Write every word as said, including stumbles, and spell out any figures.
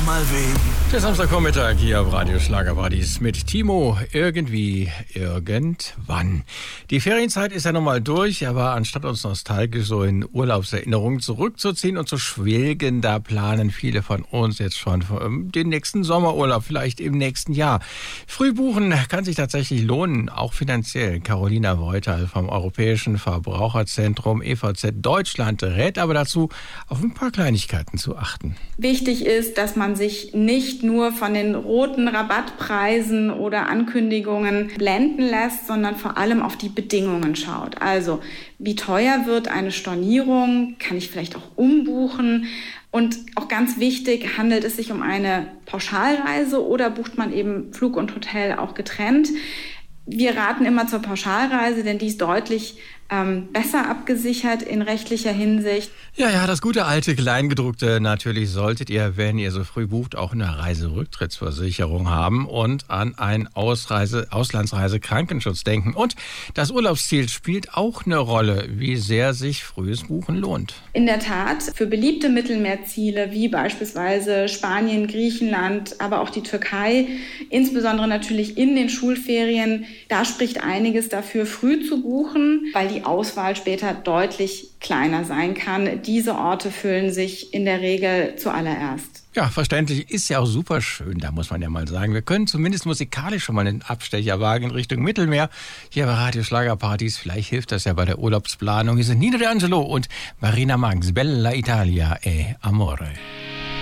mal wen. Der Samstagvormittag hier auf Radio Schlagerpartys mit Timo. Irgendwie, irgendwann. Die Ferienzeit ist ja nochmal durch, aber anstatt uns nostalgisch so in Urlaubserinnerungen zurückzuziehen und zu schwelgen, da planen viele von uns jetzt schon den nächsten Sommerurlaub, vielleicht im nächsten Jahr. Früh buchen kann sich tatsächlich lohnen, auch finanziell. Carolina Reuterl vom Europäischen Verbraucherzentrum E V Z Deutschland rät aber dazu, auf ein paar Kleinigkeiten zu achten. Wichtig ist, dass man sich nicht nur von den roten Rabattpreisen oder Ankündigungen blenden lässt, sondern vor allem auf die Bedingungen schaut. Also, wie teuer wird eine Stornierung? Kann ich vielleicht auch umbuchen? Und auch ganz wichtig, handelt es sich um eine Pauschalreise oder bucht man eben Flug und Hotel auch getrennt? Wir raten immer zur Pauschalreise, denn die ist deutlich ähm, besser abgesichert in rechtlicher Hinsicht. Ja, ja, das gute alte Kleingedruckte. Natürlich solltet ihr, wenn ihr so früh bucht, auch eine Reiserücktrittsversicherung haben und an einen Ausreise, Auslandsreise-Krankenschutz denken. Und das Urlaubsziel spielt auch eine Rolle, wie sehr sich frühes Buchen lohnt. In der Tat, für beliebte Mittelmeerziele wie beispielsweise Spanien, Griechenland, aber auch die Türkei, insbesondere natürlich in den Schulferien, da spricht einiges dafür, früh zu buchen, weil die Auswahl später deutlich kleiner sein kann. Diese Orte füllen sich in der Regel zuallererst. Ja, verständlich. Ist ja auch super schön, da muss man ja mal sagen. Wir können zumindest musikalisch schon mal einen Abstecher wagen in Richtung Mittelmeer. Hier bei Radio Schlagerpartys. Vielleicht hilft das ja bei der Urlaubsplanung. Hier sind Nino D'Angelo und Marina Manx. Bella Italia e Amore.